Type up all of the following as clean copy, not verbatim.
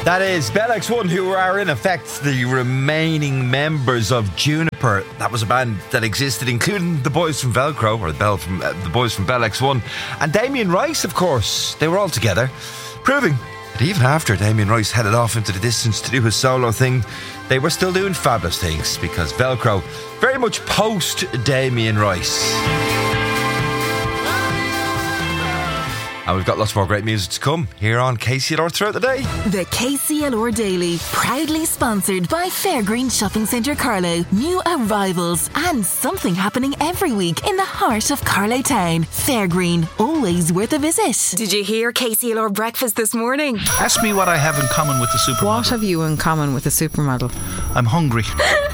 That is Bellex One, who are in effect the remaining members of Juniper. That was a band that existed, including the boys from Velcro, or the boys from Bellex One, and Damien Rice, of course. They were all together, proving that even after Damien Rice headed off into the distance to do his solo thing, they were still doing fabulous things, because Velcro, very much post Damien Rice. And we've got lots more great music to come here on KCLR throughout the day. The KCLR Daily, proudly sponsored by Fairgreen Shopping Centre Carlow. New arrivals and something happening every week in the heart of Carlow Town. Fairgreen, always worth a visit. Did you hear KCLR breakfast this morning? Ask me what I have in common with the supermodel. What have you in common with the supermodel? I'm hungry.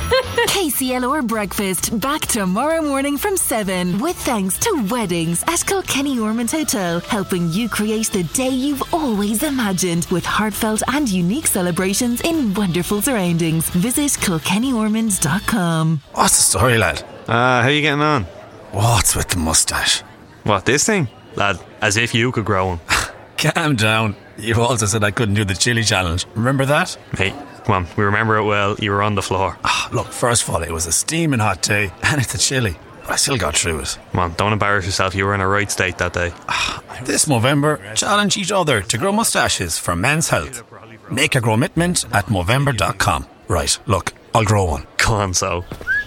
KCLR breakfast back tomorrow morning from 7, with thanks to Weddings at Kilkenny Ormond Hotel, helping you create the day you've always imagined, with heartfelt and unique celebrations in wonderful surroundings. Visit kilkennyormond.com. What's the story, lad? How you getting on? What's with the moustache? What, this thing? Lad, as if you could grow one. Calm down. You also said I couldn't do the chili challenge. Remember that? Hey, come on, we remember it well. You were on the floor. Look, first of all, it was a steaming hot day, and it's a chili. But I still got through it. Come on, don't embarrass yourself. You were in a right state that day. This Movember, challenge each other to grow moustaches for men's health. Make a commitment at Movember.com. Right, look, I'll grow one. Go on, so.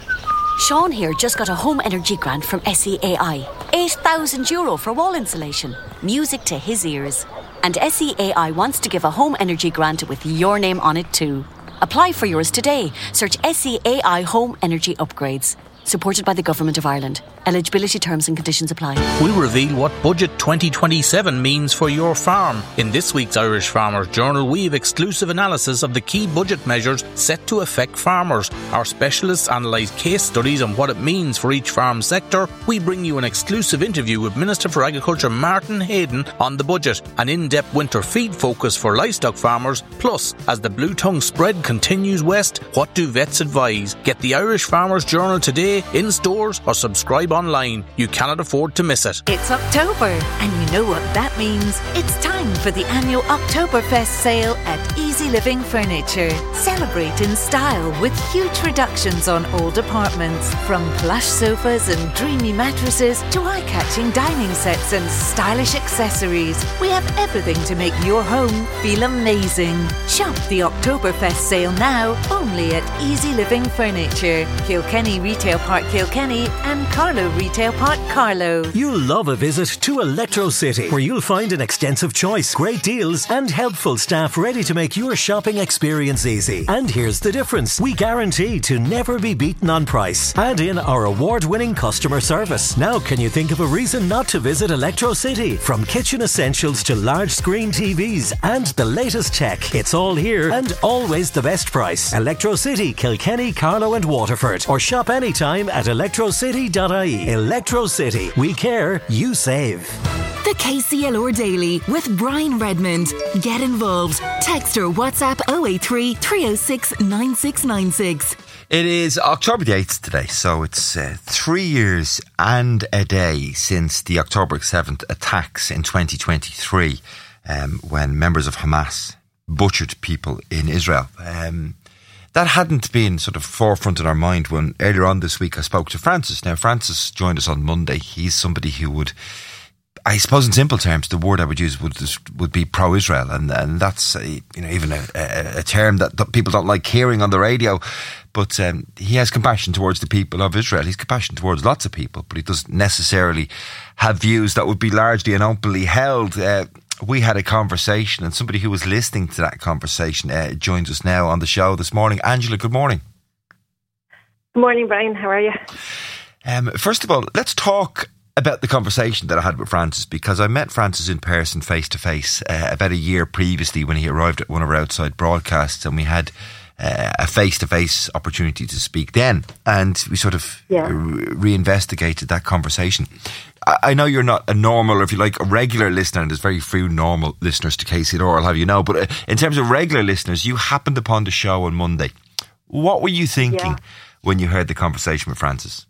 Sean here just got a home energy grant from SEAI. €8,000 for wall insulation. Music to his ears. And SEAI wants to give a home energy grant with your name on it too. Apply for yours today. Search SEAI Home Energy Upgrades. Supported by the Government of Ireland. Eligibility terms and conditions apply. We'll reveal what Budget 2027 means for your farm. In this week's Irish Farmers Journal, we have exclusive analysis of the key budget measures set to affect farmers. Our specialists analyse case studies on what it means for each farm sector. We bring you an exclusive interview with Minister for Agriculture Martin Hayden on the budget, an in-depth winter feed focus for livestock farmers. Plus, as the blue tongue spread continues west, what do vets advise? Get the Irish Farmers Journal today, in stores, or subscribe online. You cannot afford to miss it. It's October, and you know what that means. It's time for the annual Oktoberfest sale at Easy Living Furniture. Celebrate in style with huge reductions on old apartments, from plush sofas and dreamy mattresses to eye-catching dining sets and stylish accessories. We have everything to make your home feel amazing. Shop the Oktoberfest sale now, only at Easy Living Furniture, Kilkenny Retail Park Kilkenny and Carlow Retail Park Carlow. You'll love a visit to Electro City, where you'll find an extensive choice, great deals and helpful staff ready to make your shopping experience easy. And here's the difference. We guarantee to never be beaten on price. Add in our award-winning customer service. Now can you think of a reason not to visit Electro City? From kitchen essentials to large screen TVs and the latest tech, it's all here and always the best price. Electro City, Kilkenny, Carlow and Waterford. Or shop anytime at electrocity.ie. Electro City. We care, you save. The KCLR Daily with Brian Redmond. Get involved. Text or WhatsApp 083 306 9696. It is October the 8th today, so it's 3 years and a day since the October 7th attacks in 2023, when members of Hamas butchered people in Israel. That hadn't been sort of forefront in our mind when earlier on this week I spoke to Francis. Now, Francis joined us on Monday. He's somebody who would, I suppose in simple terms, the word I would use would be pro-Israel. And that's, even a term that people don't like hearing on the radio. But he has compassion towards the people of Israel. He's compassion towards lots of people, but he doesn't necessarily have views that would be largely and openly held. We had a conversation, and somebody who was listening to that conversation joins us now on the show this morning. Angela, good morning. Good morning, Brian. How are you? First of all, let's talk about the conversation that I had with Francis, because I met Francis in person, face to face, about a year previously when he arrived at one of our outside broadcasts, and we had a face-to-face opportunity to speak then, and we sort of reinvestigated that conversation. I know you're not a normal, or if you like, a regular listener, and there's very few normal listeners to KCLR, I'll have you know, but in terms of regular listeners, you happened upon the show on Monday. What were you thinking when you heard the conversation with Francis?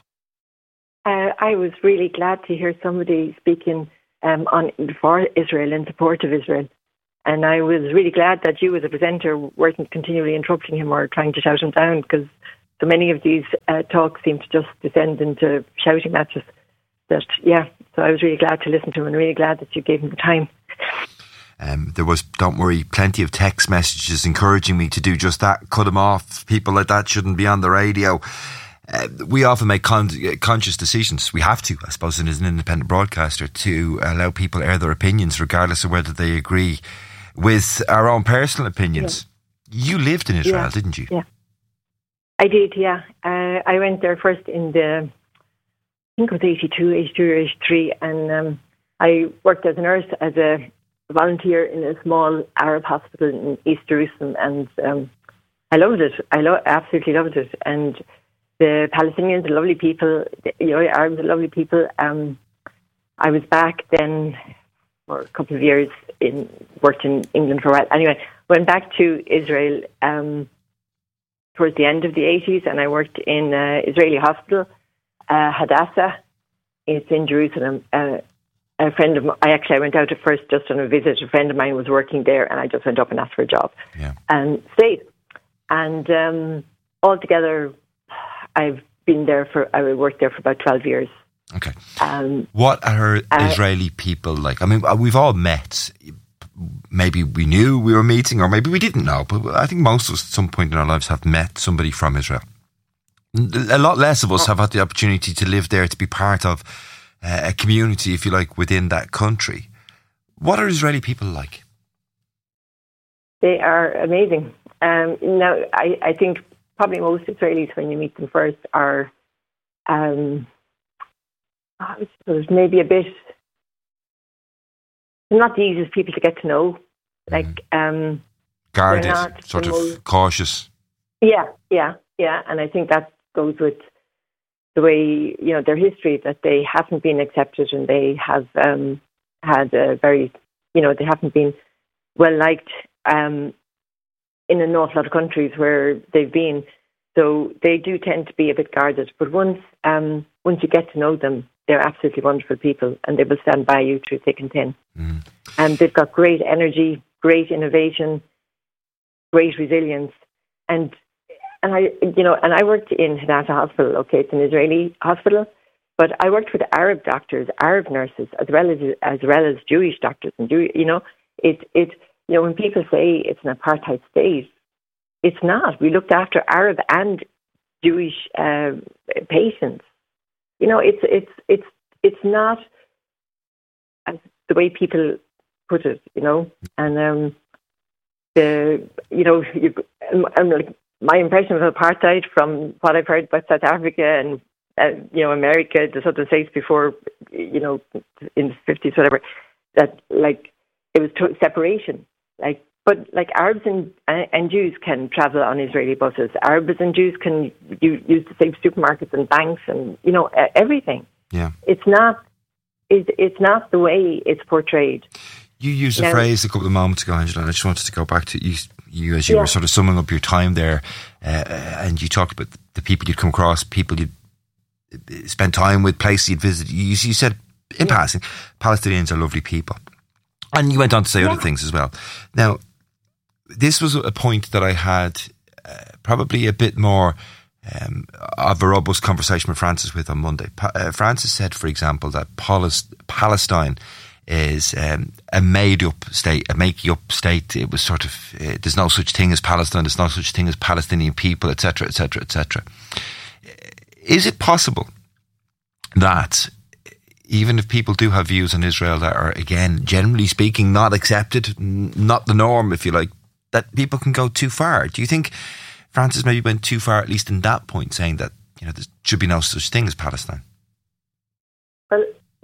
I was really glad to hear somebody speaking for Israel, in support of Israel. And I was really glad that you, as a presenter, weren't continually interrupting him or trying to shout him down, because so many of these talks seem to just descend into shouting matches. So I was really glad to listen to him, and really glad that you gave him the time. There was, don't worry, plenty of text messages encouraging me to do just that. Cut them off. People like that shouldn't be on the radio. We often make conscious decisions. We have to, I suppose, as an independent broadcaster, to allow people to air their opinions, regardless of whether they agree with our own personal opinions. Yeah. You lived in Israel, didn't you? Yeah, I did, yeah. I went there first in I think it was 82 or 83, and I worked as a nurse, as a volunteer in a small Arab hospital in East Jerusalem, and I loved it. I absolutely loved it. And the Palestinians are lovely people. The Arabs are lovely people. I was back then for a couple of years, worked in England for a while. Anyway, went back to Israel towards the end of the 80s, and I worked in an Israeli hospital, Hadassah. It's in Jerusalem. A friend of mine, I went out at first just on a visit. A friend of mine was working there, and I just went up and asked for a job and stayed. And altogether, I worked there for about 12 years. Okay. What are Israeli people like? I mean, we've all met. Maybe we knew we were meeting, or maybe we didn't know, but I think most of us at some point in our lives have met somebody from Israel. A lot less of us have had the opportunity to live there, to be part of a community, if you like, within that country. What are Israeli people like? They are amazing. Now, I think probably most Israelis, when you meet them first, are maybe a bit not the easiest people to get to know. Like guarded, sort of cautious. Yeah, and I think that goes with the way, their history, that they haven't been accepted, and they have had a very, they haven't been well liked in an awful lot of countries where they've been. So they do tend to be a bit guarded. But once you get to know them, they're absolutely wonderful people, and they will stand by you through thick and thin. And they've got great energy, great innovation, great resilience, and I worked in Hadassah Hospital. Okay, it's an Israeli hospital, but I worked with Arab doctors, Arab nurses, as well as Jewish doctors, and when people say it's an apartheid state, it's not. We looked after Arab and Jewish patients. It's not as the way people put it. And I'm like, my impression of apartheid, from what I've heard about South Africa and America, the Southern States before, in the 50s, whatever, that like it was separation. But Arabs and Jews can travel on Israeli buses. Arabs and Jews can use the same supermarkets and banks and everything. Yeah, it's not the way it's portrayed. You used a phrase a couple of moments ago, Angela, and I just wanted to go back to you as you were sort of summing up your time there, and you talked about the people you'd come across, people you'd spent time with, places you'd visited. You said in passing, Palestinians are lovely people. And you went on to say other things as well. Now, this was a point that I had probably a bit more of a robust conversation with Francis on Monday. Francis said, for example, that Palestine is a made-up state, a make-up state. It was sort of, there's no such thing as Palestine, there's no such thing as Palestinian people, etc., etc., etc. Is it possible that even if people do have views on Israel that are, again, generally speaking, not accepted, not the norm, if you like, that people can go too far? Do you think Francis maybe went too far, at least in that point, saying that there should be no such thing as Palestine? Well,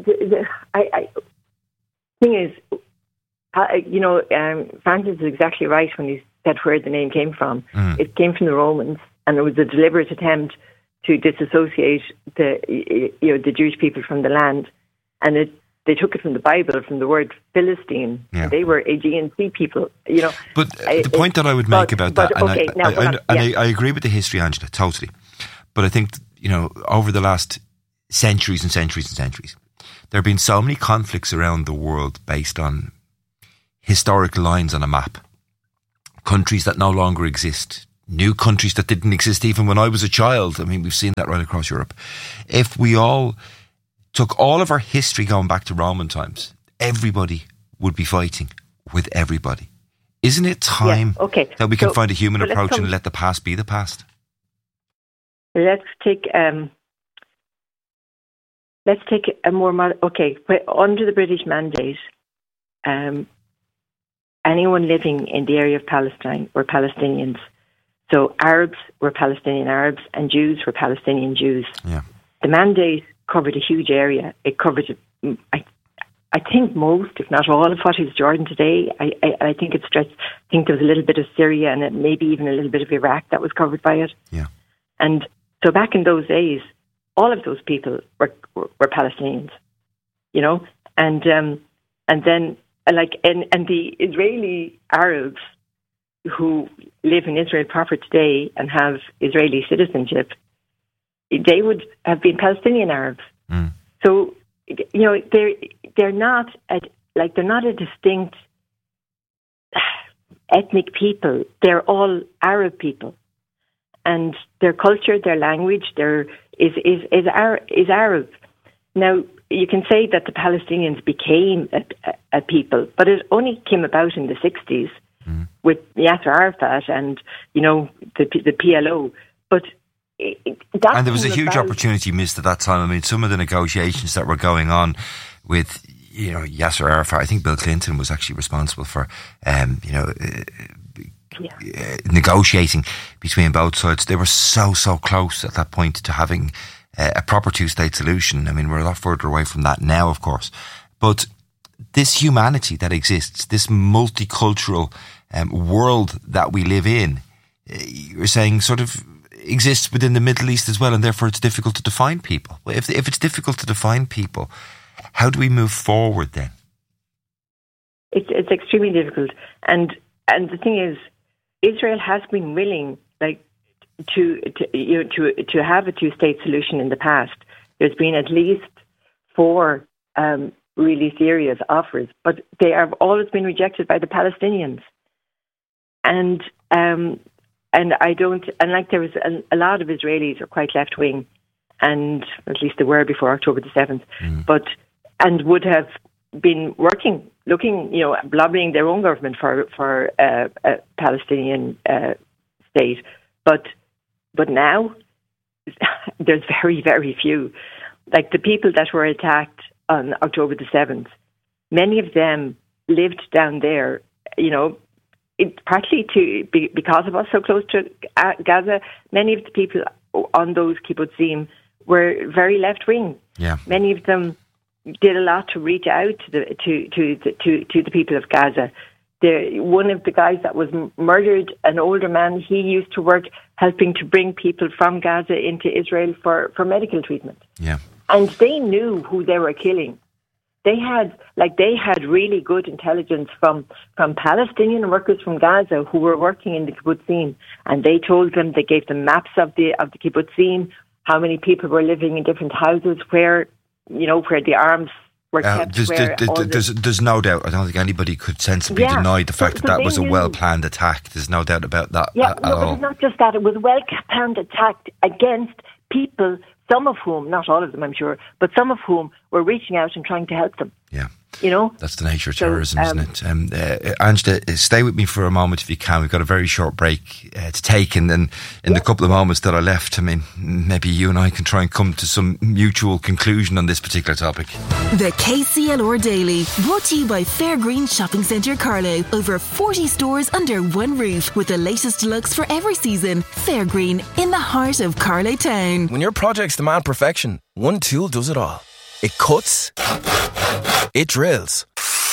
thing is, Francis is exactly right when he said where the name came from. It came from the Romans, and it was a deliberate attempt to disassociate the Jewish people from the land, and they took it from the Bible, from the word Philistine. Yeah. They were Aegean Sea people, But the point that I would make about that, I agree with the history, Angela, totally. But I think over the last centuries and centuries and centuries, there have been so many conflicts around the world based on historical lines on a map. Countries that no longer exist. New countries that didn't exist even when I was a child. I mean, we've seen that right across Europe. If we all took all of our history going back to Roman times, everybody would be fighting with everybody. Isn't it time that we can find a human approach and let the past be the past? Let's take a more under the British mandate, anyone living in the area of Palestine were Palestinians. So Arabs were Palestinian Arabs and Jews were Palestinian Jews. Yeah. The mandate covered a huge area. It covered, I think, most, if not all, of what is Jordan today. I think it stretched. I think there was a little bit of Syria and maybe even a little bit of Iraq that was covered by it. Yeah. And so back in those days, all of those people were Palestinians, you know, and then the Israeli Arabs who live in Israel proper today and have Israeli citizenship, they would have been Palestinian Arabs. Mm. So, you know, they're not a distinct ethnic people. They're all Arab people, and their culture, their language, is Arab. Now, you can say that the Palestinians became a people, but it only came about in the 60s with Yasser Arafat and, you know, the PLO. But and there was a huge opportunity missed at that time. I mean, some of the negotiations that were going on with, you know, Yasser Arafat, I think Bill Clinton was actually responsible for, negotiating between both sides. They were so close at that point to having a proper two-state solution. I mean, we're a lot further away from that now, of course. But this humanity that exists, this multicultural world that we live in, you're saying sort of exists within the Middle East as well, and therefore it's difficult to define people. If it's difficult to define people, how do we move forward then? It's extremely difficult, and the thing is, Israel has been willing, like, to have a two-state solution in the past. There's been at least 4 really serious offers, but they have always been rejected by the Palestinians. And there was a lot of Israelis are quite left wing, and at least they were before October the 7th, and would have been looking, you know, lobbying their own government for a Palestinian state, but now there's very, very few. Like the people that were attacked on October the 7th, many of them lived down there, you know, partly because of us so close to Gaza. Many of the people on those kibbutzim were very left wing. Yeah. Many of them did a lot to reach out to the people of Gaza. One of the guys that was murdered, an older man, he used to work helping to bring people from Gaza into Israel for medical treatment. Yeah. And they knew who they were killing. They had really good intelligence from Palestinian workers from Gaza who were working in the kibbutzim, and they gave them maps of the kibbutzim, how many people were living in different houses, where the arms were kept. There's no doubt. I don't think anybody could sensibly deny the fact that was a well-planned attack. There's no doubt about that at all. But it's not just that. It was a well-planned attack against people, some of whom, not all of them I'm sure, but some of whom were reaching out and trying to help them. Yeah. You know? That's the nature of terrorism, isn't it? Angela, stay with me for a moment if you can. We've got a very short break to take, and then in the couple of moments that are left, I mean, maybe you and I can try and come to some mutual conclusion on this particular topic. The KCLR Daily, brought to you by Fairgreen Shopping Centre Carlow. Over 40 stores under one roof, with the latest looks for every season. Fairgreen, in the heart of Carlow Town. When your projects demand perfection, one tool does it all. It cuts, it drills,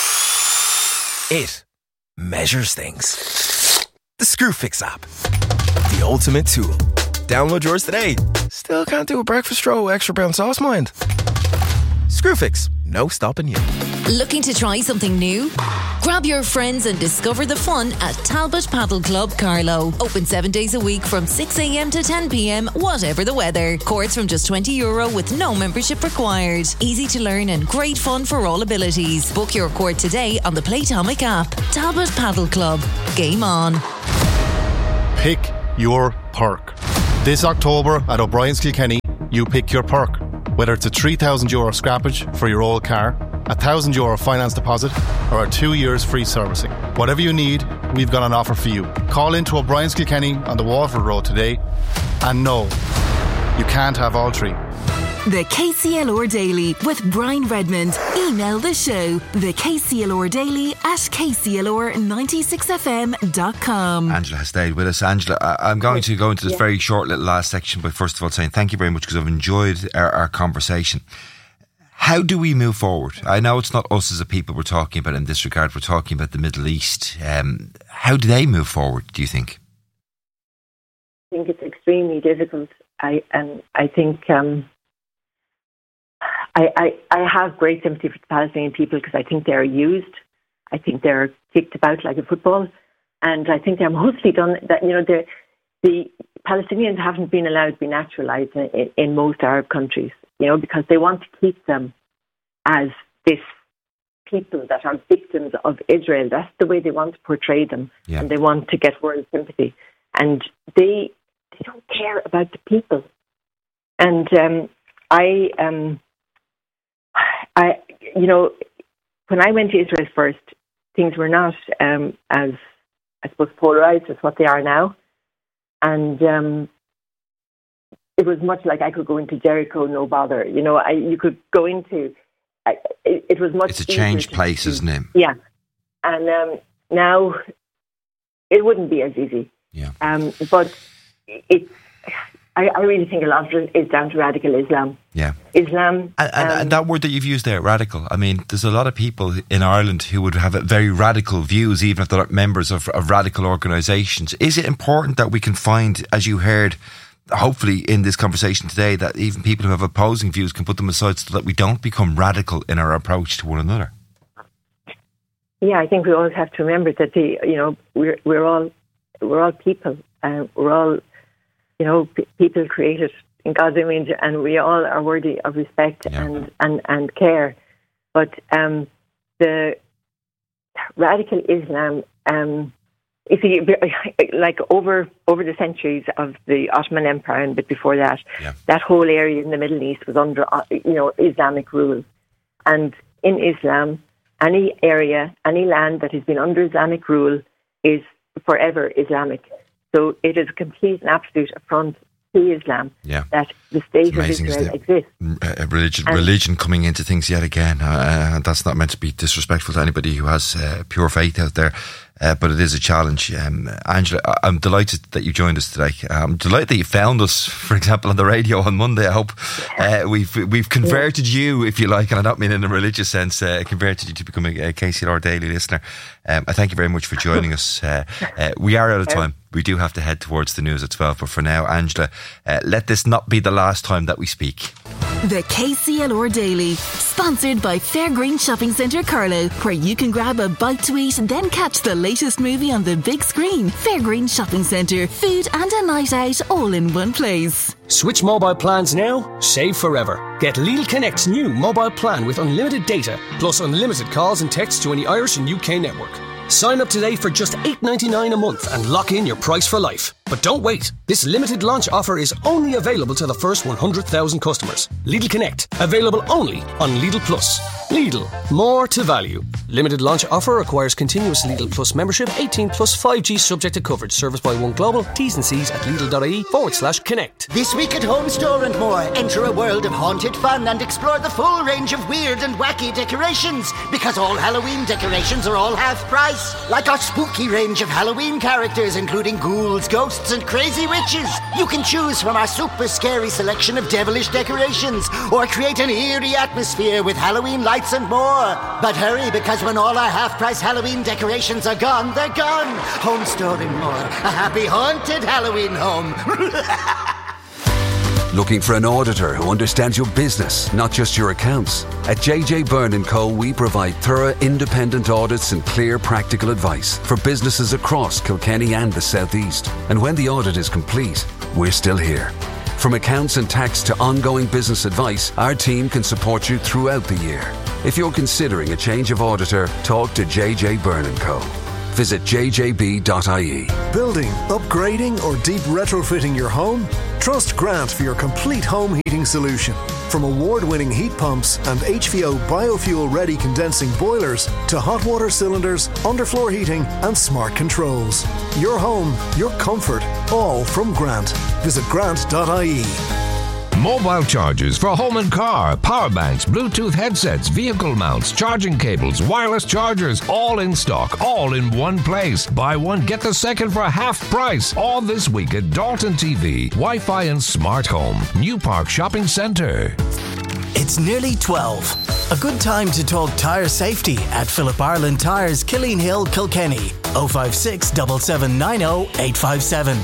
it measures things. The Screwfix app, the ultimate tool. Download yours today. Still can't do a breakfast roll, extra brown sauce, mind. Screwfix, no stopping you. Looking to try something new? Grab your friends and discover the fun at Talbot Paddle Club Carlow. Open 7 days a week from 6 a.m. to 10 p.m, whatever the weather. Courts from just €20 with no membership required. Easy to learn and great fun for all abilities. Book your court today on the Playtomic app. Talbot Paddle Club. Game on. Pick your perk. This October at O'Brien's Kilkenny, you pick your perk. Whether it's a €3,000 scrappage for your old car, a €1,000 finance deposit, or a 2 years free servicing. Whatever you need, we've got an offer for you. Call into O'Brien's Kilkenny on the Waterford Road today. And no, you can't have all three. The KCLR Daily with Brian Redmond. Email the show, the KCLR Daily at KCLR96fm.com. Angela has stayed with us. Angela, I'm going to go into this very short little last section by first of all saying thank you very much because I've enjoyed our conversation. How do we move forward? I know it's not us as a people we're talking about in this regard. We're talking about the Middle East. How do they move forward, do you think? I think it's extremely difficult. I think... I have great sympathy for the Palestinian people because I think they're used. I think they're kicked about like a football. And I think they're mostly done that, the Palestinians haven't been allowed to be naturalised in most Arab countries, because they want to keep them as this people that are victims of Israel. That's the way they want to portray them. Yeah. And they want to get world sympathy. And they don't care about the people. And when I went to Israel first, things were not as, I suppose, polarised as what they are now. And it was much like I could go into Jericho, no bother. You could go into... It was much. It's a changed place, isn't it? Yeah. And now it wouldn't be as easy. Yeah. But I really think a lot of it is down to radical Islam. Yeah. Islam. And that word that you've used there, radical, I mean, there's a lot of people in Ireland who would have very radical views, even if they're not members of radical organisations. Is it important that we can find, as you heard, hopefully in this conversation today, that even people who have opposing views can put them aside so that we don't become radical in our approach to one another? Yeah, I think we always have to remember that we're all people. We're all people created in God's image, and we all are worthy of respect and care. But the radical Islam, you see, like over the centuries of the Ottoman Empire and a bit before that, that whole area in the Middle East was under Islamic rule. And in Islam, any area, any land that has been under Islamic rule is forever Islamic. So it is a complete and absolute affront to Islam that the state of Israel exists. Religion coming into things yet again. That's not meant to be disrespectful to anybody who has pure faith out there, but it is a challenge. Angela, I'm delighted that you joined us today. I'm delighted that you found us, for example, on the radio on Monday. I hope we've converted you, if you like, and I don't mean in a religious sense, converted you to become a KCLR Daily listener. I thank you very much for joining us. We are out of time. We do have to head towards the news at 12, but for now, Angela, let this not be the last time that we speak. The KCLR Daily, sponsored by Fairgreen Shopping Centre Carlow, where you can grab a bite to eat and then catch the latest movie on the big screen. Fairgreen Shopping Centre, food and a night out all in one place. Switch mobile plans now, save forever. Get Lidl Connect's new mobile plan with unlimited data, plus unlimited calls and texts to any Irish and UK network. Sign up today for just $8.99 a month and lock in your price for life. But don't wait. This limited launch offer is only available to the first 100,000 customers. Lidl Connect, available only on Lidl Plus. Lidl, more to value. Limited launch offer requires continuous Lidl Plus membership, 18 plus 5G subject to coverage. Service by One Global. T's and C's at Lidl.ie/connect. This week at Home Store and More, enter a world of haunted fun and explore the full range of weird and wacky decorations. Because all Halloween decorations are all half price. Like our spooky range of Halloween characters, including ghouls, ghosts and crazy witches. You can choose from our super scary selection of devilish decorations, or create an eerie atmosphere with Halloween lights and more. But hurry, because when all our half-price Halloween decorations are gone, they're gone. Home Store and More, a happy haunted Halloween home. Looking for an auditor who understands your business, not just your accounts? At JJ Byrne & Co, we provide thorough independent audits and clear practical advice for businesses across Kilkenny and the South East. And when the audit is complete, we're still here. From accounts and tax to ongoing business advice, our team can support you throughout the year. If you're considering a change of auditor, talk to JJ Byrne & Co. Visit jjb.ie. Building, upgrading or deep retrofitting your home? Trust Grant for your complete home heating solution. From award-winning heat pumps and HVO biofuel-ready condensing boilers to hot water cylinders, underfloor heating and smart controls. Your home, your comfort, all from Grant. Visit grant.ie. Mobile chargers for home and car, power banks, Bluetooth headsets, vehicle mounts, charging cables, wireless chargers, all in stock, all in one place. Buy one, get the second for half price. All this week at Dalton TV, Wi-Fi and Smart Home, New Park Shopping Centre. It's nearly 12. A good time to talk tyre safety at Philip Ireland Tyres, Killeen Hill, Kilkenny. 056 7790 857.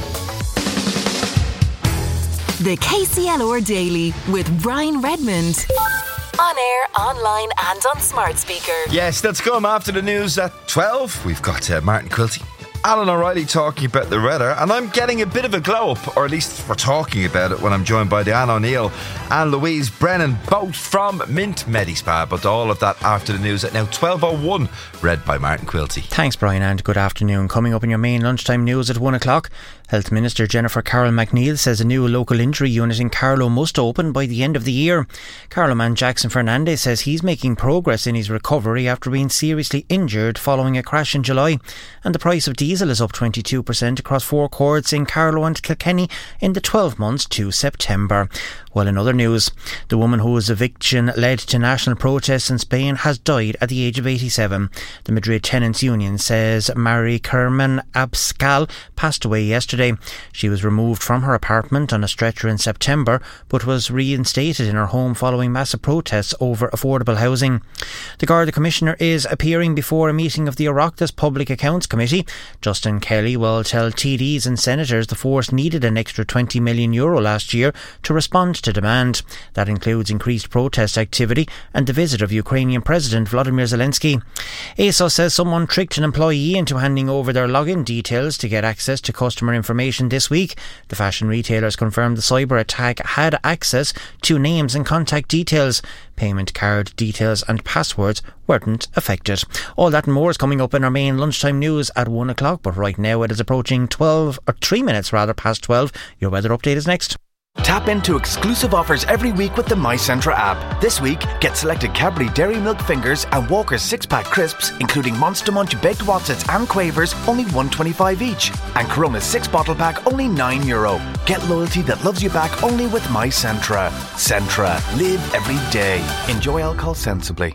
The KCLR Daily with Brian Redmond. On air, online and on smart speaker. Yes, that's come after the news at 12. We've got Martin Quilty, Alan O'Reilly talking about the weather, and I'm getting a bit of a glow up, or at least we're talking about it when I'm joined by Diane O'Neill and Louise Brennan, both from Mint Medispa. But all of that after the news at now 12:01, read by Martin Quilty. Thanks, Brian, and good afternoon. Coming up in your main lunchtime news at 1 o'clock, Health Minister Jennifer Carroll McNeil says a new local injury unit in Carlow must open by the end of the year. Carlow man Jackson Fernandez says he's making progress in his recovery after being seriously injured following a crash in July. And the price of diesel is up 22% across four cords in Carlow and Kilkenny in the 12 months to September. Well, in other news, the woman whose eviction led to national protests in Spain has died at the age of 87. The Madrid Tenants Union says Mari Carmen Abascal passed away yesterday. She was removed from her apartment on a stretcher in September, but was reinstated in her home following massive protests over affordable housing. The Garda Commissioner is appearing before a meeting of the Oireachtas Public Accounts Committee. Justin Kelly will tell TDs and senators the force needed an extra €20 million last year to respond to demand. That includes increased protest activity and the visit of Ukrainian President Volodymyr Zelensky. ASOS says someone tricked an employee into handing over their login details to get access to customer information this week. The fashion retailers confirmed the cyber attack had access to names and contact details. Payment card details and passwords weren't affected. All that and more is coming up in our main lunchtime news at 1 o'clock, but right now it is approaching 3 minutes past 12. Your weather update is next. Tap into exclusive offers every week with the MyCentra app. This week, get selected Cadbury Dairy Milk Fingers and Walker's 6-pack crisps, including Monster Munch Baked Wotsits and Quavers, only $1.25 each. And Corona's 6-bottle pack, only €9. Get loyalty that loves you back only with MyCentra. Centra. Live every day. Enjoy alcohol sensibly.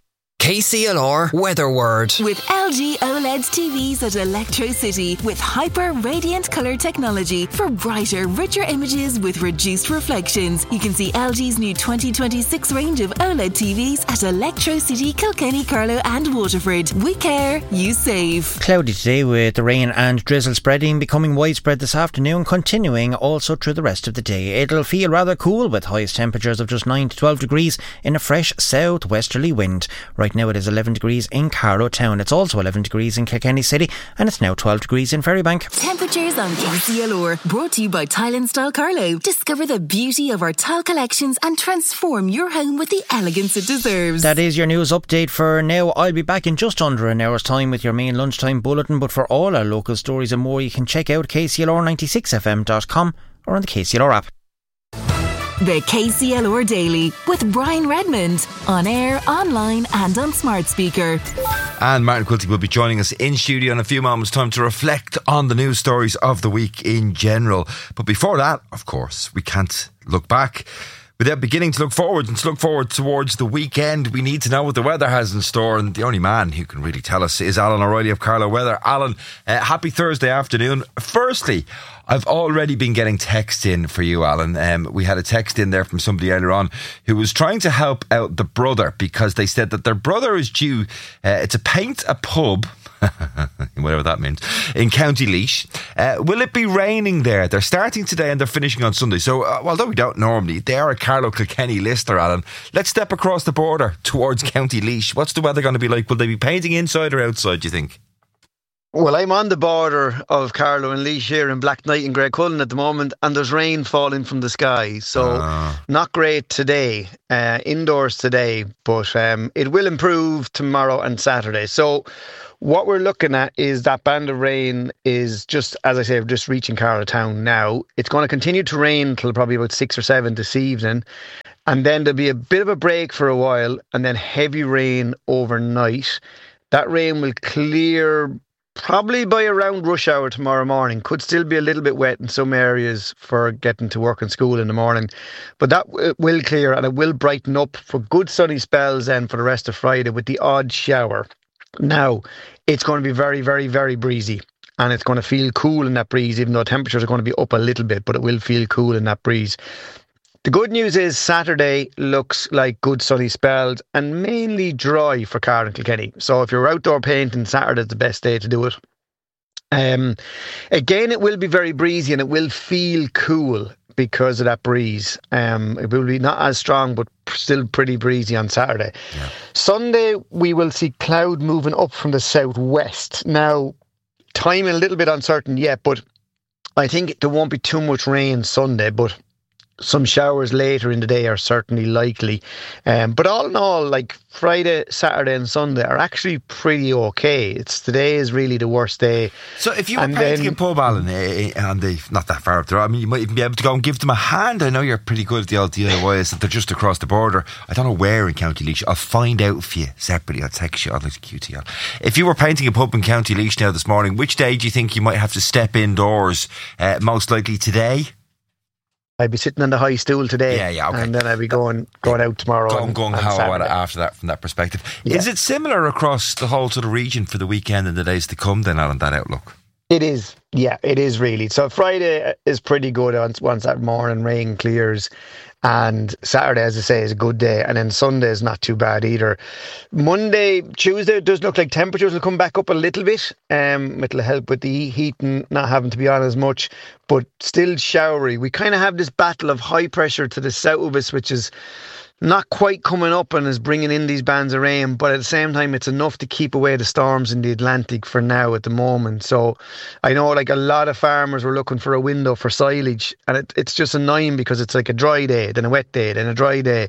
KCLR Weather Word. With LG OLED TVs at Electro City with hyper radiant colour technology for brighter, richer images with reduced reflections. You can see LG's new 2026 range of OLED TVs at Electro City, Kilkenny, Carlow and Waterford. We care, you save. Cloudy today with the rain and drizzle spreading, becoming widespread this afternoon, continuing also through the rest of the day. It'll feel rather cool with highest temperatures of just 9 to 12 degrees in a fresh southwesterly wind. Right now it is 11 degrees in Carlow Town. It's also 11 degrees in Kilkenny City, and it's now 12 degrees in Ferrybank. Temperatures on KCLR, brought to you by Tile and Style Carlow. Discover the beauty of our tile collections and transform your home with the elegance it deserves. That is your news update for now. I'll be back in just under an hour's time with your main lunchtime bulletin, but for all our local stories and more, you can check out kclr96fm.com or on the KCLR app. The KCLR Daily with Brian Redmond. On air, online and on smart speaker. And Martin Quilty will be joining us in studio in a few moments' time to reflect on the news stories of the week in general. But before that, of course, we can't look back without beginning to look forward towards the weekend, we need to know what the weather has in store, and the only man who can really tell us is Alan O'Reilly of Carlow Weather. Alan, happy Thursday afternoon. Firstly, I've already been getting texts in for you, Alan. We had a text in there from somebody earlier on who was trying to help out the brother because they said that their brother is due to paint a pub, whatever that means, in County Laois. Will it be raining there? They're starting today and they're finishing on Sunday. So, although we don't normally, they are a Carlow Kilkenny listener, Alan. Let's step across the border towards County Laois. What's the weather going to be like? Will they be painting inside or outside, do you think? Well, I'm on the border of Carlow and Laois here in Blacknight and Greycullen at the moment, and there's rain falling from the sky. So not great today, indoors today, but it will improve tomorrow and Saturday. So what we're looking at is that band of rain is just, as I say, just reaching Carlow town now. It's going to continue to rain till probably about 6 or 7 this evening. And then there'll be a bit of a break for a while and then heavy rain overnight. That rain will clear probably by around rush hour tomorrow morning. Could still be a little bit wet in some areas for getting to work and school in the morning. But that will clear and it will brighten up for good sunny spells then for the rest of Friday with the odd shower. Now, it's going to be very, very, very breezy. And it's going to feel cool in that breeze, even though temperatures are going to be up a little bit, but it will feel cool in that breeze. The good news is Saturday looks like good sunny spells and mainly dry for Carlow and Kilkenny. So if you're outdoor painting, Saturday's the best day to do it. Again, it will be very breezy and it will feel cool because of that breeze. It will be not as strong, but still pretty breezy on Saturday. Yeah. Sunday, we will see cloud moving up from the southwest. Now, timing a little bit uncertain yet, but I think there won't be too much rain Sunday, but some showers later in the day are certainly likely. But all in all, like Friday, Saturday and Sunday are actually pretty okay. Today is really the worst day. So if you were painting a pub, Alan, not that far up there, I mean, you might even be able to go and give them a hand. I know you're pretty good at the old DIYs, that they're just across the border. I don't know where in County Laois. I'll find out for you separately. I'll text you. I'd like to QTL. If you were painting a pub in County Laois now this morning, which day do you think you might have to step indoors? Most likely today? I'd be sitting on the high stool today. Yeah, okay. And then I'd be going out tomorrow. Going how after that, from that perspective. Yeah. Is it similar across the whole sort of region for the weekend and the days to come then, Alan, that outlook? It is. Yeah, it is really. So Friday is pretty good once that morning rain clears. And Saturday, as I say, is a good day. And then Sunday is not too bad either. Monday, Tuesday, it does look like temperatures will come back up a little bit. It'll help with the heating not having to be on as much, but still showery. We kind of have this battle of high pressure to the south of us, which is not quite coming up and is bringing in these bands of rain, but at the same time it's enough to keep away the storms in the Atlantic for now at the moment. So I know like a lot of farmers were looking for a window for silage, and it's just annoying because it's like a dry day, then a wet day, then a dry day.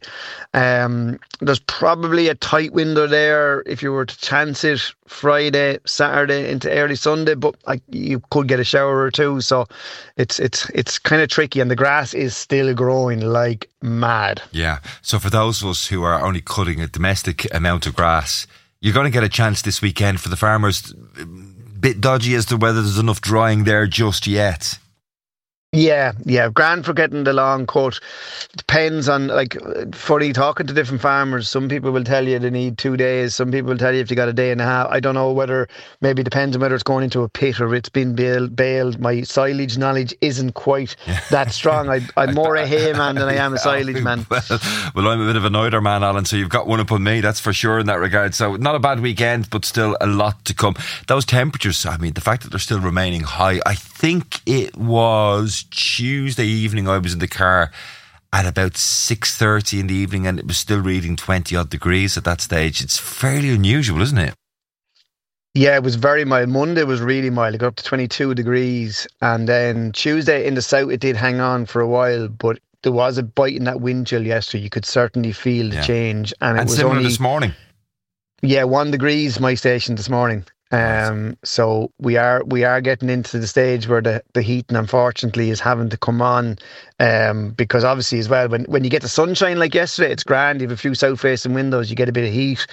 There's probably a tight window there if you were to chance it Friday, Saturday into early Sunday, but you could get a shower or two, so it's kind of tricky, and the grass is still growing like mad. Yeah, so for those of us who are only cutting a domestic amount of grass, you're going to get a chance this weekend for the farmers. Bit dodgy as to whether there's enough drying there just yet. Yeah, grand for getting the long cut. Depends on, like, funny talking to different farmers. Some people will tell you they need 2 days. Some people will tell you if they got a day and a half. I don't know whether, maybe depends on whether it's going into a pit or it's been baled. My silage knowledge isn't quite that strong. I'm more a hay man than I am a silage man. Well, I'm a bit of a neither man, Alan, so you've got one up on me, that's for sure in that regard. So not a bad weekend, but still a lot to come. Those temperatures, I mean, the fact that they're still remaining high, I think it was Tuesday evening I was in the car at about 6:30 in the evening and it was still reading 20 odd degrees at that stage. It's fairly unusual, isn't it? Yeah, it was very mild. Monday was really mild. It got up to 22 degrees, and then Tuesday in the south it did hang on for a while, but there was a bite in that wind chill yesterday. You could certainly feel the change, and it was similar only this morning. Yeah, 1 degree my station this morning. So we are getting into the stage where the heating, unfortunately, is having to come on, because obviously as well, when you get the sunshine like yesterday, it's grand. You have a few south facing windows, you get a bit of heat,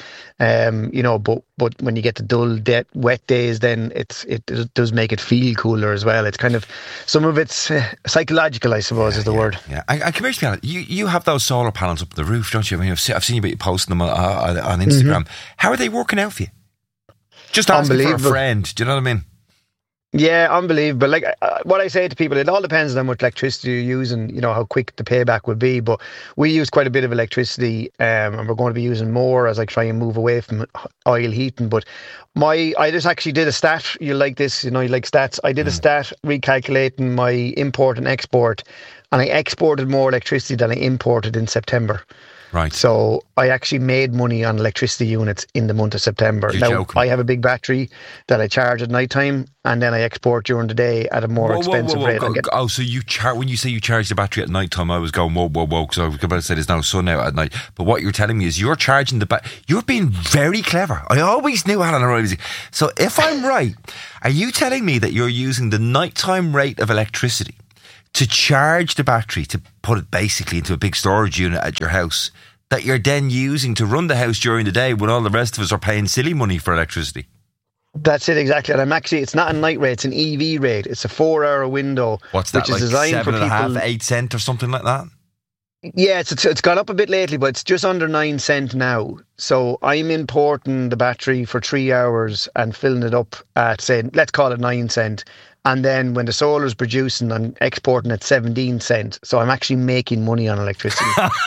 but when you get the dull, wet days, then it does make it feel cooler as well. It's kind of, some of it's psychological, I suppose, is the word. Yeah, I come here to be honest. You have those solar panels up the roof, don't you? I mean, I've seen you posting them on Instagram. How are they working out for you? Just asking for a friend. Do you know what I mean? Yeah, unbelievable. Like what I say to people, it all depends on how much electricity you're using, how quick the payback will be. But we use quite a bit of electricity, and we're going to be using more as I try and move away from oil heating. But I just actually did a stat. You like this, you like stats. I did a stat recalculating my import and export, and I exported more electricity than I imported in September. Right. So I actually made money on electricity units in the month of September. You're joking. I have a big battery that I charge at night time, and then I export during the day at a more expensive rate. So you when you say you charge the battery at night time, I was going whoa, because I was about to say there's no sun out at night. But what you're telling me is you're charging the you're being very clever. I always knew Alan O'Reilly. So if I'm right, are you telling me that you're using the nighttime rate of electricity to charge the battery, to put it basically into a big storage unit at your house, that you're then using to run the house during the day when all the rest of us are paying silly money for electricity? That's it, exactly. And it's not a night rate, it's an EV rate. It's a 4-hour window. What's that, which is designed 7.5, 8 cent or something like that? Yeah, it's gone up a bit lately, but it's just under 9 cent now. So I'm importing the battery for 3 hours and filling it up at, say, let's call it 9 cent. And then when the solar's producing, I'm exporting at 17 cents. So I'm actually making money on electricity.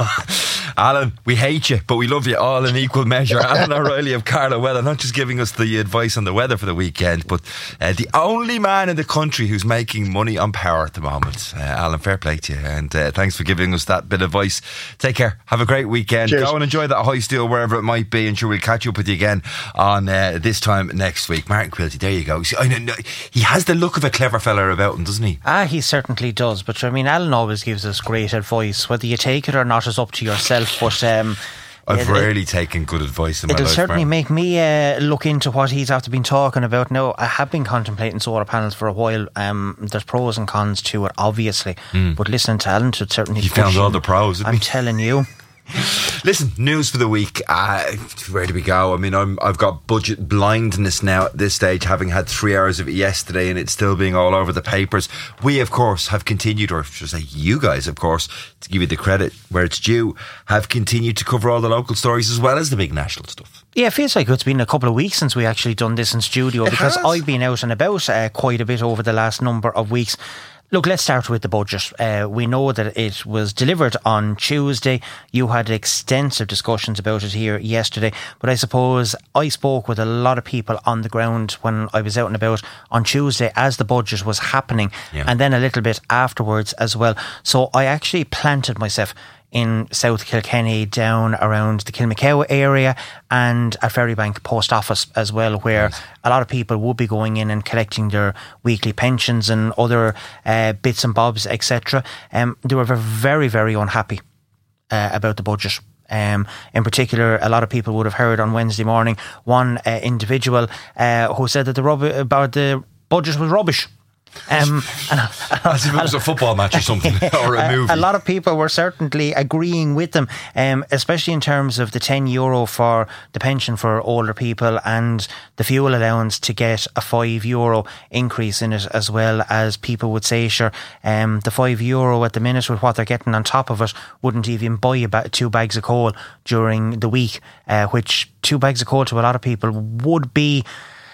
Alan, we hate you, but we love you all in equal measure. Alan O'Reilly of Carlow Weather, not just giving us the advice on the weather for the weekend, but the only man in the country who's making money on power at the moment. Alan, fair play to you, and thanks for giving us that bit of advice. Take care. Have a great weekend. Cheers. Go and enjoy that high steel wherever it might be, and sure we'll catch up with you again on this time next week. Martin Quilty, there you go. See, I know, he has the look of a clever fella about him, doesn't he? He certainly does. But I mean, Alan always gives us great advice. Whether you take it or not is up to yourself. But I've rarely taken good advice in my life. It'll certainly make me look into what he's after been talking about. Now, I have been contemplating solar panels for a while. There's pros and cons to it, obviously. But listening to Alan should certainly. He found all the pros. I'm telling you. Listen, news for the week. Where do we go? I mean, I've got budget blindness now at this stage, having had 3 hours of it yesterday and it's still being all over the papers. We, of course, have continued, or should I say you guys, of course, to give you the credit where it's due, have continued to cover all the local stories as well as the big national stuff. Yeah, it feels like it's been a couple of weeks since we actually done this in studio, because I've been out and about quite a bit over the last number of weeks. Look, let's start with the budget. We know that it was delivered on Tuesday. You had extensive discussions about it here yesterday, but I suppose I spoke with a lot of people on the ground when I was out and about on Tuesday as the budget was happening, and then a little bit afterwards as well. So I actually planted myself in South Kilkenny, down around the Kilmacow area, and at Ferrybank Post Office as well, where a lot of people would be going in and collecting their weekly pensions and other bits and bobs, etc. They were very, very unhappy about the budget. In particular, a lot of people would have heard on Wednesday morning one individual who said that the budget was rubbish. As if it was a football match or something, or a movie. A lot of people were certainly agreeing with them, especially in terms of the €10 for the pension for older people and the fuel allowance to get a €5 increase in it, as well as people would say, sure, the €5 at the minute with what they're getting on top of it wouldn't even buy 2 bags of coal during the week, which 2 bags of coal to a lot of people would be,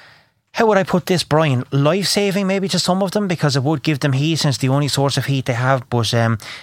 how would I put this, Brian? Life-saving maybe to some of them, because it would give them heat and it's the only source of heat they have. But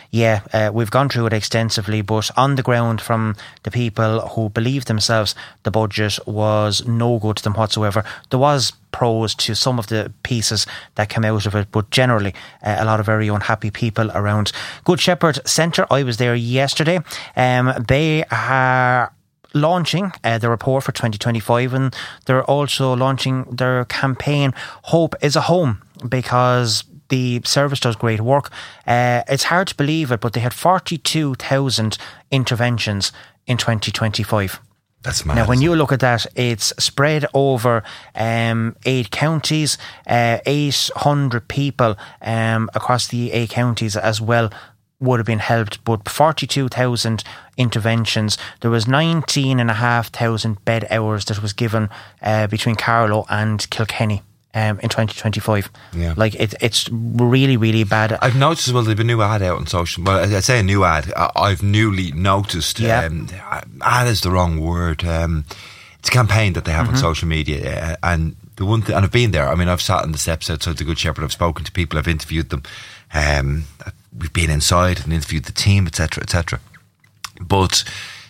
we've gone through it extensively. But on the ground, from the people who believe themselves, the budget was no good to them whatsoever. There was pros to some of the pieces that came out of it, but generally a lot of very unhappy people around. Good Shepherd Centre, I was there yesterday. They are launching the report for 2025, and they're also launching their campaign Hope is a Home, because the service does great work. It's hard to believe it, but they had 42,000 interventions in 2025. That's mad. Now, when you look at that, it's spread over 8 counties, 800 people across the 8 counties as well would have been helped, but 42,000 interventions. There was 19,500 bed hours that was given between Carlow and Kilkenny in 2025. Yeah. Like, it's really, really bad. I've noticed as well, there's a new ad out on social. Well, I say a new ad. I've newly noticed. Ad is the wrong word. It's a campaign that they have on social media, and the one thing, and I've been there. I mean, I've sat on the steps outside the Good Shepherd. I've spoken to people. I've interviewed them. We've been inside and interviewed the team, etc., etc. But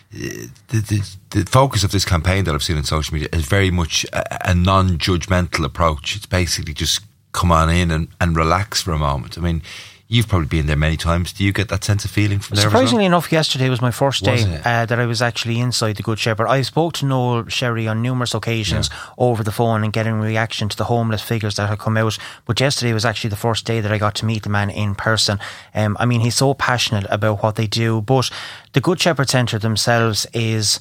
the focus of this campaign that I've seen on social media is very much a non-judgmental approach. It's basically just come on in and relax for a moment. I mean, you've probably been there many times. Do you get that sense of feeling from there? Surprisingly enough, yesterday was my first day that I was actually inside the Good Shepherd. I spoke to Noel Sherry on numerous occasions over the phone and getting reaction to the homeless figures that had come out. But yesterday was actually the first day that I got to meet the man in person. I mean, he's so passionate about what they do. But the Good Shepherd Centre themselves is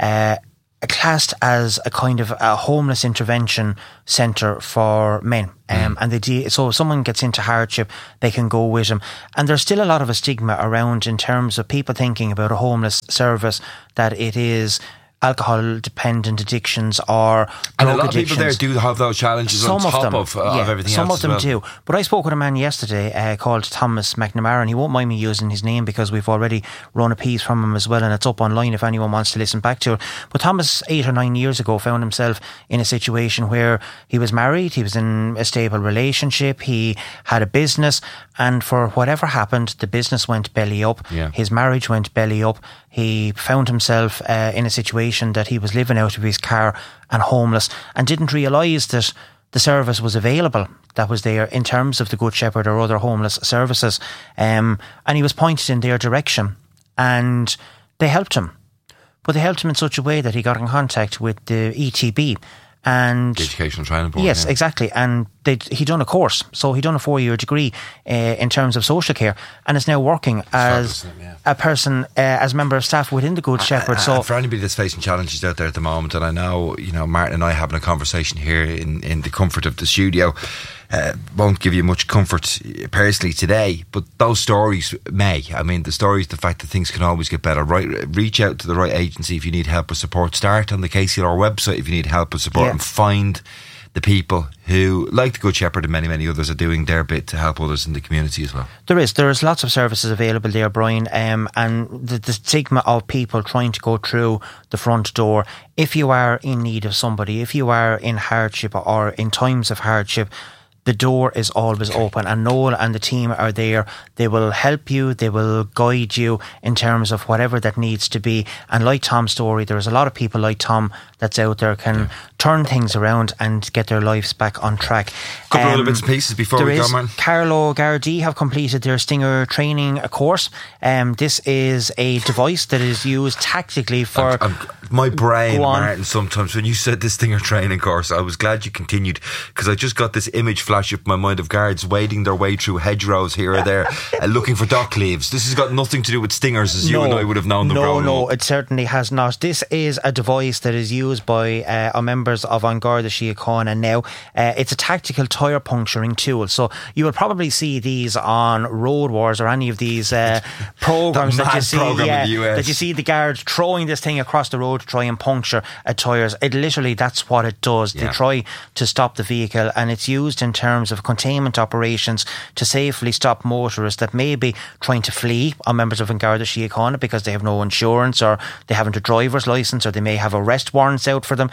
classed as a kind of a homeless intervention centre for men. And so if someone gets into hardship, they can go with them. And there's still a lot of a stigma around in terms of people thinking about a homeless service, that it is alcohol dependent addictions or and drug a lot addictions. of people there do have those challenges on top of everything some else. Some of them do. But I spoke with a man yesterday called Thomas McNamara, and he won't mind me using his name because we've already run a piece from him as well, and it's up online if anyone wants to listen back to it. But Thomas, 8 or 9 years ago, found himself in a situation where he was married, he was in a stable relationship, he had a business, and for whatever happened, the business went belly up, his marriage went belly up. He found himself in a situation that he was living out of his car and homeless, and didn't realise that the service was available that was there in terms of the Good Shepherd or other homeless services. And he was pointed in their direction, and they helped him. But they helped him in such a way that he got in contact with the ETB. And the Educational Training Board. Yes, exactly. And he done a course. So he done a 4-year degree in terms of social care, and is now working as a person, as a member of staff within the Good Shepherd. So for anybody that's facing challenges out there at the moment, and I know, Martin and I having a conversation here in the comfort of the studio, won't give you much comfort personally today, but those stories may. I mean, the stories, the fact that things can always get better. Right, reach out to the right agency if you need help or support. Start on the KCLR website if you need help or support, and find the people who, like the Good Shepherd and many, many others, are doing their bit to help others in the community as well. There's lots of services available there, Brian, and the stigma of people trying to go through the front door. If you are in need of somebody, if you are in hardship or in times of hardship, the door is always open, and Noel and the team are there. They will help you, they will guide you in terms of whatever that needs to be. And like Tom's story, there's a lot of people like Tom that's out there can turn things around and get their lives back on track. A couple of other bits and pieces before we go, man. Carlow Gardaí have completed their Stinger training course. This is a device that is used tactically for... my brain, Martin, sometimes when you said this Stinger training course, I was glad you continued, because I just got this image flash up in my mind of guards wading their way through hedgerows here or there looking for dock leaves. This has got nothing to do with stingers as you and I would have known them. No, it certainly has not. This is a device that is used by our members of An Garda Síochána now. It's a tactical tyre puncturing tool. So you will probably see these on Road Wars or any of these programmes that you see. That you see the guards throwing this thing across the road to try and puncture tyres. It literally, that's what it does. They try to stop the vehicle, and it's used in terms of containment operations to safely stop motorists that may be trying to flee on members of An Garda Síochána because they have no insurance, or they haven't a driver's licence, or they may have arrest warrants out for them,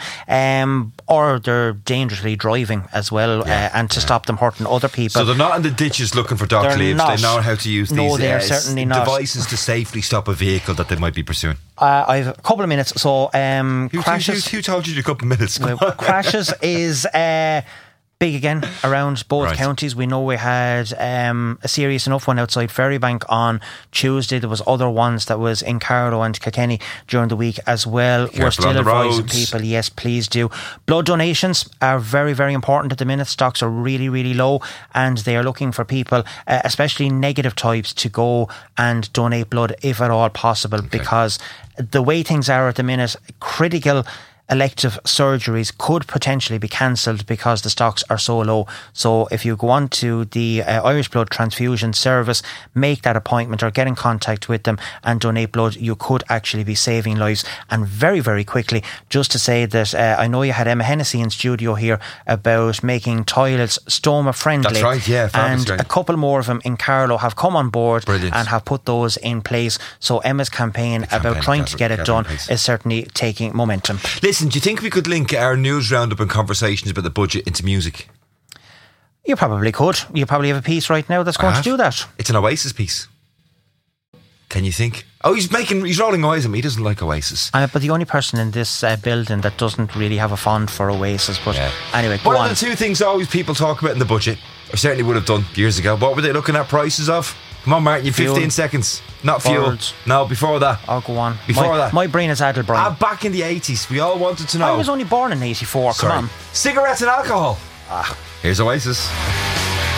or they're dangerously driving as well, and to stop them hurting other people. So they're not in the ditches looking for dock leaves. They know how to use these certainly not. devices to safely stop a vehicle that they might be pursuing. I've a couple of minutes. So crashes. Who told you a couple of minutes? Crashes is big again around both counties. We know we had a serious enough one outside Ferrybank on Tuesday. There was other ones that was in Carlow and Kilkenny during the week as well. We're still advising people, yes, please do. Blood donations are very, very important at the minute. Stocks are really, really low, and they are looking for people, especially negative types, to go and donate blood if at all possible, because the way things are at the minute, critical elective surgeries could potentially be cancelled because the stocks are so low. So if you go on to the Irish Blood Transfusion Service, make that appointment or get in contact with them and donate blood, you could actually be saving lives. And very, very quickly, just to say that I know you had Emma Hennessy in studio here about making toilets stoma friendly. That's right, yeah. And a couple more of them in Carlow have come on board and have put those in place. So Emma's campaign about trying to get it done is certainly taking momentum. Listen, do you think we could link our news roundup and conversations about the budget into music? You probably could. You probably have a piece right now that's going to do that. It's an Oasis piece. Can you think? Oh, he's rolling eyes at me. He doesn't like Oasis. But the only person in this building that doesn't really have a fond for Oasis. But anyway, go on. What are the two things always people talk about in the budget? Or certainly would have done years ago. What were they looking at prices of? Come on, Martin, you have 15 seconds. Not fuel. No, before that. I'll go on. Before that. My brain is addled, Brian. Back in the 80s, we all wanted to know. I was only born in 84, come on. Cigarettes and alcohol. Here's Oasis.